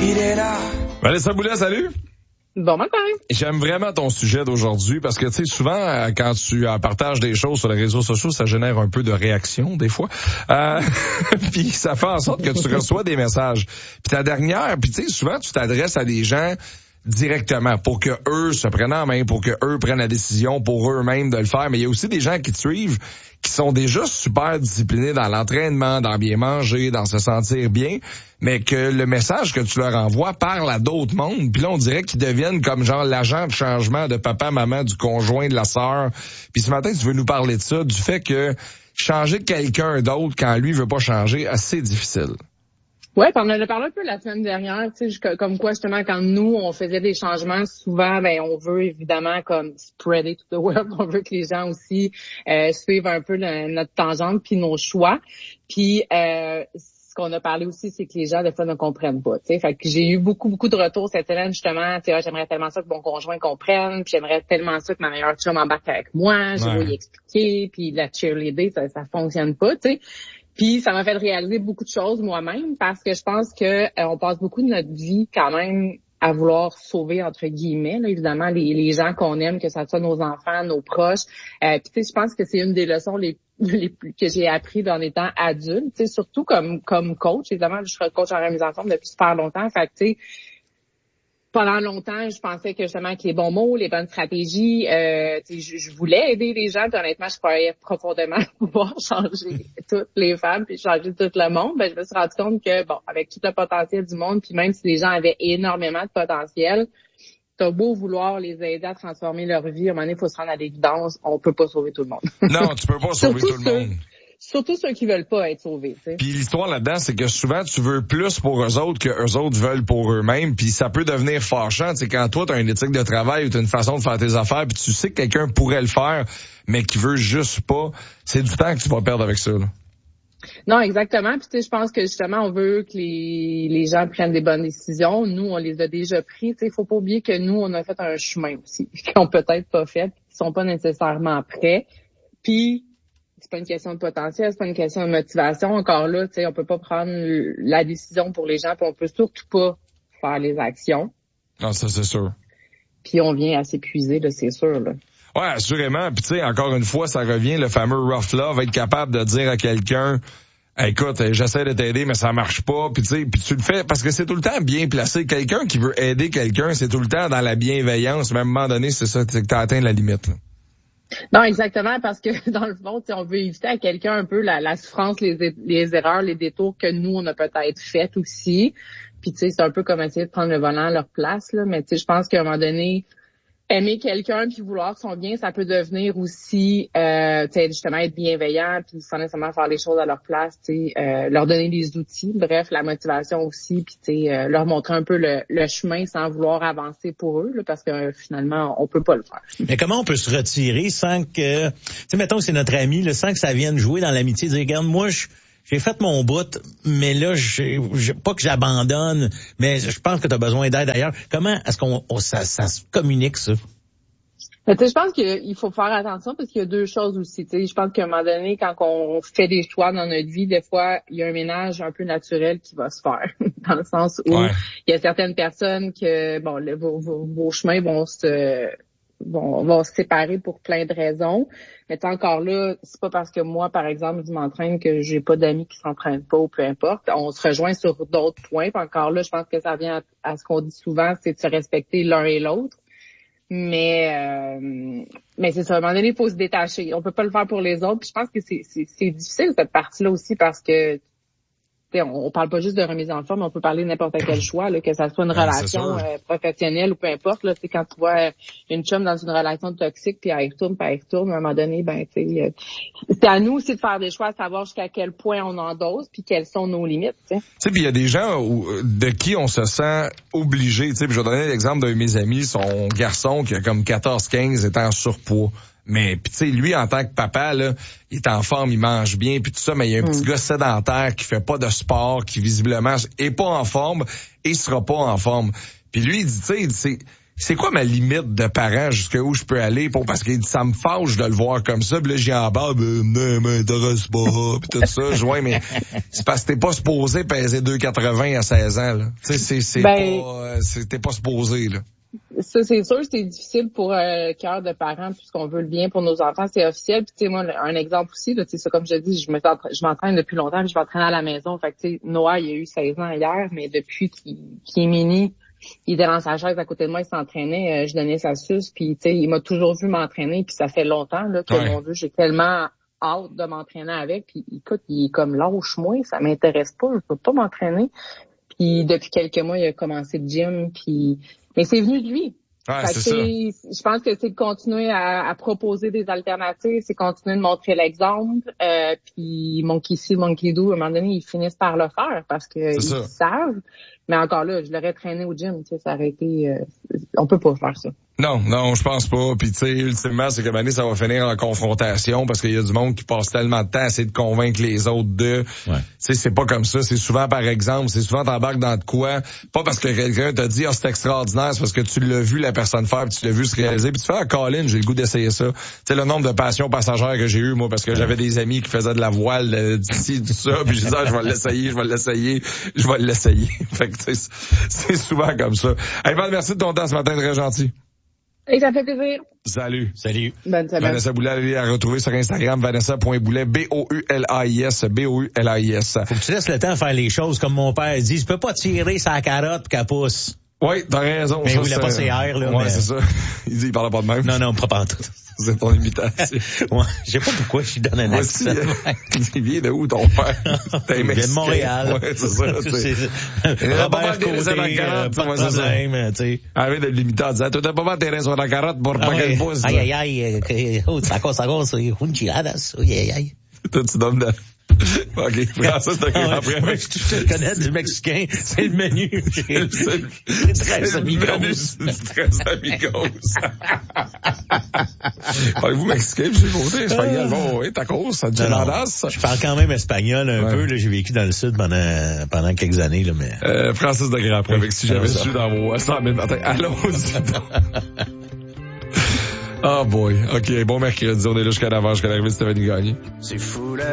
Vanessa Boulet, salut! Bon matin! J'aime vraiment ton sujet d'aujourd'hui parce que, tu sais, souvent, quand tu partages des choses sur les réseaux sociaux, ça génère un peu de réaction, des fois. Puis ça fait en sorte que tu reçois des messages. Puis ta dernière, puis tu sais, souvent, tu t'adresses à des gens directement pour que eux se prennent en main, pour que eux prennent la décision pour eux-mêmes de le faire. Mais il y a aussi des gens qui te suivent qui sont déjà super disciplinés dans l'entraînement, dans bien manger, dans se sentir bien, mais que le message que tu leur envoies parle à d'autres mondes. Puis là, on dirait qu'ils deviennent comme genre l'agent de changement de papa, maman, du conjoint, de la sœur. Puis ce matin, tu veux nous parler de ça, du fait que changer quelqu'un d'autre quand lui veut pas changer, assez difficile. Ouais, on en a parlé un peu la semaine dernière, tu sais, comme quoi justement quand nous on faisait des changements, souvent on veut évidemment comme spread it to the world, on veut que les gens aussi suivent un peu notre tangente puis nos choix. Puis ce qu'on a parlé aussi, c'est que les gens des fois ne comprennent pas, tu sais. Fait que j'ai eu beaucoup de retours cette semaine justement, tu sais, j'aimerais tellement ça que mon conjoint comprenne, puis j'aimerais tellement ça que ma meilleure chum embarque avec moi, je vais lui expliquer, puis la cheerleader, ça fonctionne pas, tu sais. Puis ça m'a fait réaliser beaucoup de choses moi-même parce que je pense que on passe beaucoup de notre vie quand même à vouloir sauver entre guillemets, là, évidemment les gens qu'on aime, que ça soit nos enfants, nos proches. Puis tu sais, je pense que c'est une des leçons les plus que j'ai appris en étant adulte, tu sais, surtout comme coach. Évidemment, je suis coach en remise en forme depuis super longtemps. Fait que tu sais, pendant longtemps, je pensais que justement avec les bons mots, les bonnes stratégies, je voulais aider les gens. Puis honnêtement, je croyais profondément pouvoir changer toutes les femmes puis changer tout le monde. Ben, je me suis rendu compte que, bon, avec tout le potentiel du monde, puis même si les gens avaient énormément de potentiel, t'as beau vouloir les aider à transformer leur vie, à un moment donné, il faut se rendre à l'évidence, on peut pas sauver tout le monde. Non, tu peux pas sauver tout le monde. Surtout ceux qui veulent pas être sauvés, tu sais. Puis l'histoire là-dedans, c'est que souvent, tu veux plus pour eux autres que eux autres veulent pour eux-mêmes. Puis ça peut devenir fâchant. Tu sais, quand toi, t'as une éthique de travail ou t'as une façon de faire tes affaires, puis tu sais que quelqu'un pourrait le faire, mais qui veut juste pas, c'est du temps que tu vas perdre avec ça, là. Non, exactement. Puis tu sais, je pense que justement, on veut que les gens prennent des bonnes décisions. Nous, on les a déjà pris. Tu sais, faut pas oublier que nous, on a fait un chemin aussi, qu'ils ont peut-être pas fait, qui sont pas nécessairement prêts. Puis c'est pas une question de potentiel, c'est pas une question de motivation. Encore là, tu sais, on peut pas prendre la décision pour les gens, puis on peut surtout pas faire les actions. Non, ça c'est sûr. Puis on vient à s'épuiser, là, c'est sûr, là. Ouais, assurément. Puis tu sais, encore une fois, ça revient le fameux rough love, être capable de dire à quelqu'un, hey, écoute, j'essaie de t'aider, mais ça marche pas. Puis tu sais, puis tu le fais parce que c'est tout le temps bien placé. Quelqu'un qui veut aider quelqu'un, c'est tout le temps dans la bienveillance. Même à un moment donné, c'est ça, c'est que t'as atteint la limite, là. Non, exactement, parce que dans le fond, on veut éviter à quelqu'un un peu la souffrance, les erreurs, les détours que nous, on a peut-être fait aussi. Puis tu sais, c'est un peu comme essayer de prendre le volant à leur place, là. Mais tu sais, je pense qu'à un moment donné, aimer quelqu'un puis vouloir son bien, ça peut devenir aussi, tu sais, justement être bienveillant puis sans nécessairement faire les choses à leur place, tu sais, leur donner des outils, bref, la motivation aussi, puis tu sais, leur montrer un peu le chemin sans vouloir avancer pour eux, là, parce que finalement, on peut pas le faire. Mais comment on peut se retirer sans que, tu sais, mettons que c'est notre ami, là, sans que ça vienne jouer dans l'amitié, dire, regarde, moi, j'ai fait mon bout, mais là, pas que j'abandonne, mais je pense que tu as besoin d'aide ailleurs. Comment est-ce qu'on ça se communique, ça? Tu sais, je pense qu'il faut faire attention parce qu'il y a deux choses aussi. Tu sais, je pense qu'à un moment donné, quand on fait des choix dans notre vie, des fois, il y a un ménage un peu naturel qui va se faire, dans le sens où il y a certaines personnes que, bon, vos chemins vont se séparer pour plein de raisons. Mais encore là, c'est pas parce que moi, par exemple, je m'entraîne que j'ai pas d'amis qui s'entraînent pas ou peu importe. On se rejoint sur d'autres points. Puis encore là, je pense que ça vient à ce qu'on dit souvent, c'est de se respecter l'un et l'autre. Mais c'est ça, à un moment donné, il faut se détacher. On peut pas le faire pour les autres. Puis je pense que c'est difficile, cette partie-là aussi, parce que on parle pas juste de remise en forme, on peut parler de n'importe quel choix, là, que ça soit une relation professionnelle ou peu importe. Là, quand tu vois une chum dans une relation toxique, puis elle retourne, à un moment donné, c'est à nous aussi de faire des choix, à savoir jusqu'à quel point on endosse, puis quelles sont nos limites. Tu sais, puis il y a des gens de qui on se sent obligé. Tu sais, je vais donner l'exemple d'un de mes amis, son garçon qui a comme 14-15 est en surpoids. Mais puis tu sais, lui en tant que papa là, il est en forme, il mange bien puis tout ça, mais il y a un petit gars sédentaire qui fait pas de sport, qui visiblement est pas en forme et sera pas en forme. Puis lui il dit tu sais, c'est quoi ma limite de parent jusqu'où je peux aller pour, parce que ça me fâche de le voir comme ça, puis là, j'y embarque, non, m'intéresse pas, pis tout ça, je vois, mais c'est parce que t'es pas supposé peser 2,80 à 16 ans, là. Tu sais, t'es pas supposé, là. Ça, c'est sûr, c'est difficile pour cœur de parents puisqu'on veut le bien pour nos enfants, c'est officiel. Puis tu sais, moi, un exemple aussi, là, tu sais, ça, comme je te dis, je m'entraîne depuis longtemps, puis je m'entraîne à la maison. Fait que tu sais, Noah, il a eu 16 ans hier, mais depuis qu'il est mini, il était dans sa chaise à côté de moi, il s'entraînait, je donnais sa suce, puis tu sais, il m'a toujours vu m'entraîner, puis ça fait longtemps là que mon Dieu, j'ai tellement hâte de m'entraîner avec, puis écoute, il est comme lâche-moi, ça m'intéresse pas, je peux pas m'entraîner. Puis depuis quelques mois, il a commencé le gym, puis mais c'est venu de lui. Ouais, c'est ça. Je pense que c'est de continuer à proposer des alternatives, c'est continuer de montrer l'exemple, puis monkey see, monkey do, à un moment donné, ils finissent par le faire parce que ils savent. Mais encore là, je l'aurais traîné au gym, tu sais, ça aurait été, on peut pas faire ça. Non, je pense pas. Puis tu sais, ultimement, c'est que maintenant, ça va finir en confrontation parce qu'il y a du monde qui passe tellement de temps à essayer de convaincre les autres de. Tu sais, c'est pas comme ça. C'est souvent, par exemple, t'embarques dans de quoi. Pas parce que quelqu'un t'a dit, c'est extraordinaire, c'est parce que tu l'as vu la personne faire, puis tu l'as vu se réaliser, puis tu fais, Colin, j'ai le goût d'essayer ça. Tu sais, le nombre de passions passagères que j'ai eu, moi, parce que j'avais des amis qui faisaient de la voile, d'ici, tout ça, puis je disais, je vais l'essayer. Fait que tu sais, c'est souvent comme ça. Hey, Val, merci de ton temps ce matin, très gentil. Et ça fait plaisir. Salut. Bonne semaine. Vanessa Boulet, allez la retrouver sur Instagram, Vanessa.Boulet, Boulis. Faut que tu laisses le temps de faire les choses comme mon père dit. Je peux pas tirer sa carotte pour qu'elle pousse. Oui, t'as raison. Mais il a pas ses airs, là. Ouais, c'est ça. Il dit, il parlait pas de même. Non, pas en tout. C'est ton imitation. Ouais, je sais pas pourquoi je lui donne un accent. Il vient de où, ton père? Il vient de Montréal. Ouais, c'est ça. Robert Côté, pas de problème, tu sais. Arrête de l'imiter en disant, tu t'as pas mal terrain sur la carotte pour pas qu'elle pousse. Aïe, ça cause, enchiladas, aïe. Toi, tu donnes de... OK, Francis, t'as qu'un après. Moi, je connais du Mexicain, c'est le menu. C'est très amigos. C'est très amigos. Parlez-vous Mexicain, j'ai voté espagnol. Bon, oui, tacos, enchiladas. Je parle quand même espagnol un peu, là. J'ai vécu dans le sud pendant quelques années, là, mais. Francis de Grand après, avec si j'avais su dans vos 100 000 matin. Allons-y. Oh boy. OK, bon mercredi. On est là jusqu'à l'avant, jusqu'à l'arrivée de Stéphanie Gagné. C'est fou, là.